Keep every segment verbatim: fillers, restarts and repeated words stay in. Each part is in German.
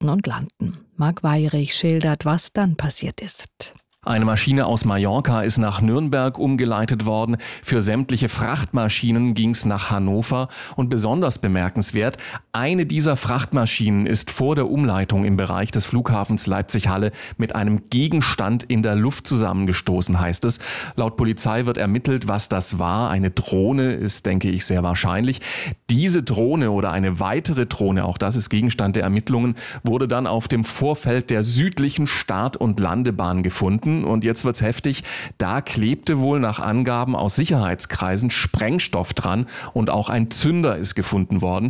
starten und landen. Marc Weyrich schildert, was dann passiert ist. Eine Maschine aus Mallorca ist nach Nürnberg umgeleitet worden. Für sämtliche Frachtmaschinen ging es nach Hannover. Und besonders bemerkenswert, eine dieser Frachtmaschinen ist vor der Umleitung im Bereich des Flughafens Leipzig-Halle mit einem Gegenstand in der Luft zusammengestoßen, heißt es. Laut Polizei wird ermittelt, was das war. Eine Drohne ist, denke ich, sehr wahrscheinlich. Diese Drohne oder eine weitere Drohne, auch das ist Gegenstand der Ermittlungen, wurde dann auf dem Vorfeld der südlichen Start- und Landebahn gefunden. Und jetzt wird's heftig. Da klebte wohl nach Angaben aus Sicherheitskreisen Sprengstoff dran und auch ein Zünder ist gefunden worden.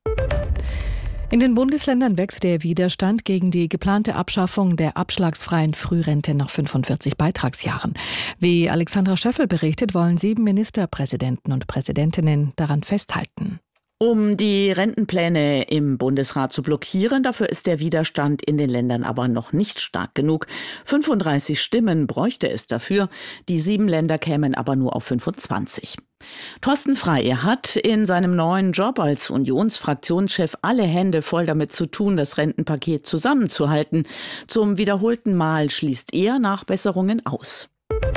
In den Bundesländern wächst der Widerstand gegen die geplante Abschaffung der abschlagsfreien Frührente nach fünfundvierzig Beitragsjahren. Wie Alexandra Schöffel berichtet, wollen sieben Ministerpräsidenten und Präsidentinnen daran festhalten. Um die Rentenpläne im Bundesrat zu blockieren, dafür ist der Widerstand in den Ländern aber noch nicht stark genug. fünfunddreißig Stimmen bräuchte es dafür, die sieben Länder kämen aber nur auf fünfundzwanzig. Thorsten Frey hat in seinem neuen Job als Unionsfraktionschef alle Hände voll damit zu tun, das Rentenpaket zusammenzuhalten. Zum wiederholten Mal schließt er Nachbesserungen aus.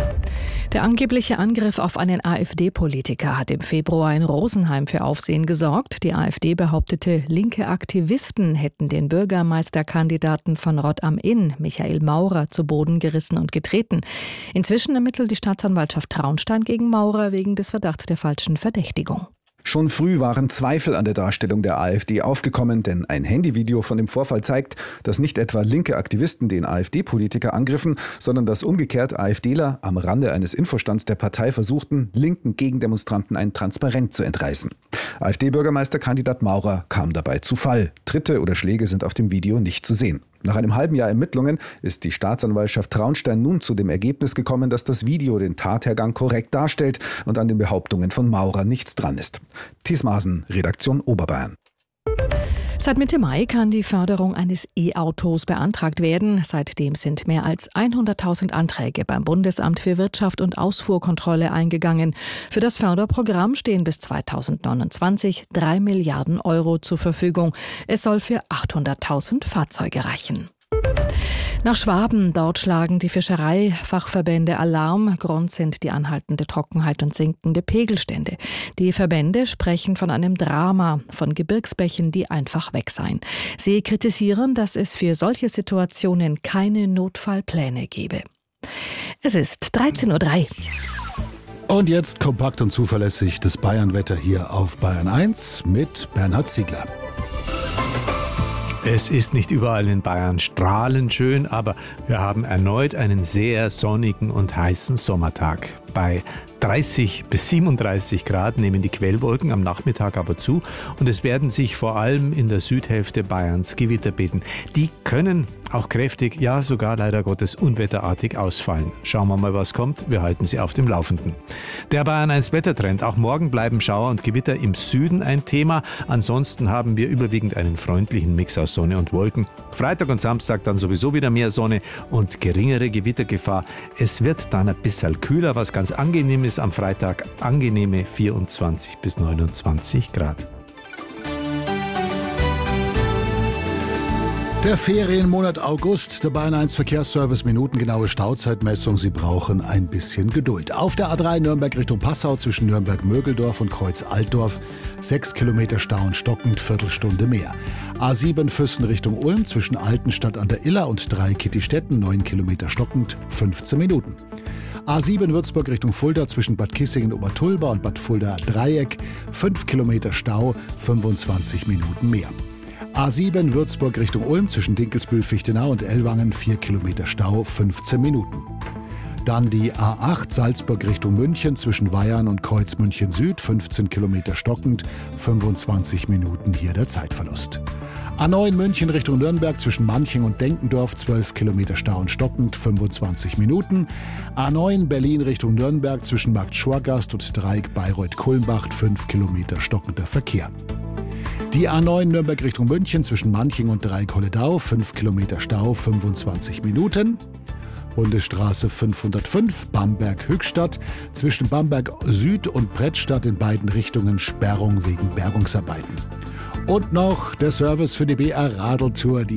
Der angebliche Angriff auf einen AfD-Politiker hat im Februar in Rosenheim für Aufsehen gesorgt. Die AfD behauptete, linke Aktivisten hätten den Bürgermeisterkandidaten von Rott am Inn, Michael Maurer, zu Boden gerissen und getreten. Inzwischen ermittelt die Staatsanwaltschaft Traunstein gegen Maurer wegen des Verdachts der falschen Verdächtigung. Schon früh waren Zweifel an der Darstellung der AfD aufgekommen, denn ein Handyvideo von dem Vorfall zeigt, dass nicht etwa linke Aktivisten den AfD-Politiker angriffen, sondern dass umgekehrt AfDler am Rande eines Infostands der Partei versuchten, linken Gegendemonstranten ein Transparent zu entreißen. AfD-Bürgermeisterkandidat Maurer kam dabei zu Fall. Tritte oder Schläge sind auf dem Video nicht zu sehen. Nach einem halben Jahr Ermittlungen ist die Staatsanwaltschaft Traunstein nun zu dem Ergebnis gekommen, dass das Video den Tathergang korrekt darstellt und an den Behauptungen von Maurer nichts dran ist. Thies Maaßen, Redaktion Oberbayern. Seit Mitte Mai kann die Förderung eines E-Autos beantragt werden. Seitdem sind mehr als hunderttausend Anträge beim Bundesamt für Wirtschaft und Ausfuhrkontrolle eingegangen. Für das Förderprogramm stehen bis zweitausendneunundzwanzig drei Milliarden Euro zur Verfügung. Es soll für achthunderttausend Fahrzeuge reichen. Nach Schwaben, dort schlagen die Fischereifachverbände Alarm. Grund sind die anhaltende Trockenheit und sinkende Pegelstände. Die Verbände sprechen von einem Drama, von Gebirgsbächen, die einfach weg seien. Sie kritisieren, dass es für solche Situationen keine Notfallpläne gebe. Es ist dreizehn Uhr drei. Und jetzt kompakt und zuverlässig das Bayernwetter hier auf Bayern eins mit Bernhard Ziegler. Es ist nicht überall in Bayern strahlend schön, aber wir haben erneut einen sehr sonnigen und heißen Sommertag. Bei dreißig bis siebenunddreißig Grad nehmen die Quellwolken am Nachmittag aber zu und es werden sich vor allem in der Südhälfte Bayerns Gewitter bilden. Die können auch kräftig, ja sogar leider Gottes unwetterartig ausfallen. Schauen wir mal, was kommt. Wir halten Sie auf dem Laufenden. Der Bayern eins Wettertrend. Auch morgen bleiben Schauer und Gewitter im Süden ein Thema. Ansonsten haben wir überwiegend einen freundlichen Mix aus Sonne und Wolken. Freitag und Samstag dann sowieso wieder mehr Sonne und geringere Gewittergefahr. Es wird dann ein bisschen kühler, was ganz angenehm ist. Am Freitag angenehme vierundzwanzig bis neunundzwanzig Grad. Der Ferienmonat August, der Bayern eins Verkehrsservice, minutengenaue Stauzeitmessung. Sie brauchen ein bisschen Geduld. Auf der A drei Nürnberg Richtung Passau zwischen Nürnberg-Mögeldorf und Kreuz-Altdorf sechs Kilometer Stau und stockend, Viertelstunde mehr. A sieben Füssen Richtung Ulm zwischen Altenstadt an der Iller und Drei-Kittistetten neun Kilometer stockend, fünfzehn Minuten. A sieben Würzburg Richtung Fulda zwischen Bad Kissingen-Obertulba und Bad Fulda-Dreieck fünf Kilometer Stau, fünfundzwanzig Minuten mehr. A sieben Würzburg Richtung Ulm zwischen Dinkelsbühl-Fichtenau und Ellwangen vier Kilometer Stau, fünfzehn Minuten. Dann die A acht Salzburg Richtung München zwischen Weyarn und Kreuz München Süd, fünfzehn Kilometer stockend, fünfundzwanzig Minuten hier der Zeitverlust. A neun München Richtung Nürnberg zwischen Manching und Denkendorf, zwölf Kilometer Stau und stockend, fünfundzwanzig Minuten. A neun Berlin Richtung Nürnberg zwischen Markt Schorgast und Dreieck Bayreuth-Kulmbach, fünf Kilometer stockender Verkehr. Die A neun Nürnberg Richtung München zwischen Manching und Dreieck-Holledau, fünf Kilometer Stau, fünfundzwanzig Minuten. Bundesstraße fünfhundertfünf Bamberg-Höchstadt zwischen Bamberg Süd und Brettstadt in beiden Richtungen Sperrung wegen Bergungsarbeiten. Und noch der Service für die B R Radeltour. Die